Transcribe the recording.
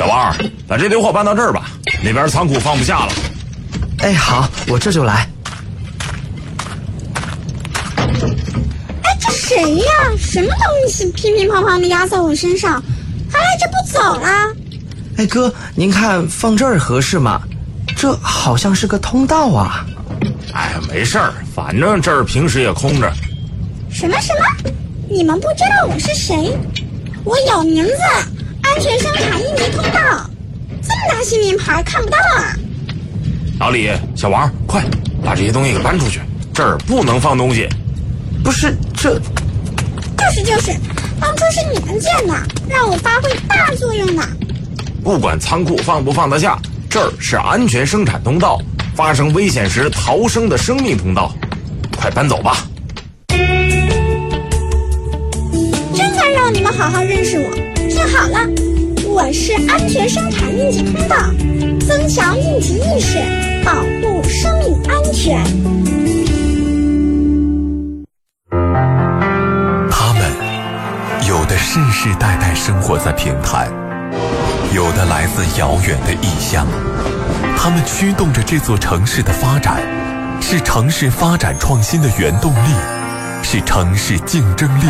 小王，把这堆货搬到这儿吧，那边仓库放不下了。 哎，好，我这就来。 哎，这谁呀？什么东西乒乒乓乓的压在我身上，还赖着不走啦？ 哎哥，您看放这儿合适吗？这好像是个通道啊。 哎，没事儿，反正这儿平时也空着。 什么？你们不知道我是谁？我有名字，安全生产应急通道。这么大新名牌看不到啊？ 老李，小王，快把这些东西给搬出去，这儿不能放东西。 不是，这就是，当初是你们建的，让我发挥大作用的。 不管仓库放不放得下，这儿是安全生产通道，发生危险时逃生的生命通道。快搬走吧。 真该让你们好好认识我。听好了，我是安全生产应急通道，增强应急意识，保护生命安全。 他们有的世世代代生活在平潭，有的来自遥远的异乡，他们驱动着这座城市的发展，是城市发展创新的原动力，是城市竞争力